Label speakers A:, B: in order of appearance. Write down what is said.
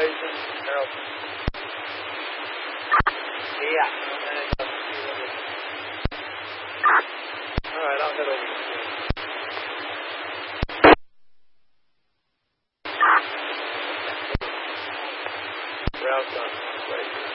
A: Carrollton. Yeah. All right, I'll head over to you. Route done.